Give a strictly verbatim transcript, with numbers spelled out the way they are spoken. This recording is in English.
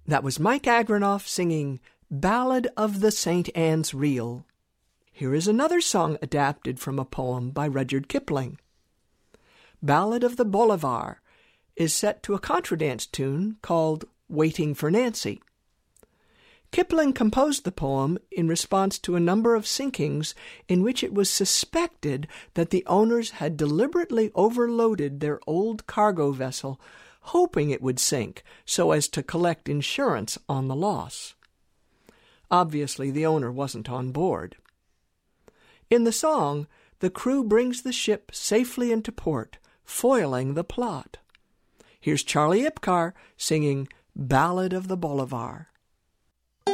That was Mike Agranoff singing Ballad of the Saint Anne's Reel. Here is another song adapted from a poem by Rudyard Kipling. Ballad of the Bolivar is set to a contradance tune called Waiting for Nancy. Kipling composed the poem in response to a number of sinkings in which it was suspected that the owners had deliberately overloaded their old cargo vessel, hoping it would sink so as to collect insurance on the loss. Obviously, the owner wasn't on board. In the song, the crew brings the ship safely into port, foiling the plot. Here's Charlie Ipcar singing Ballad of the Bolivar.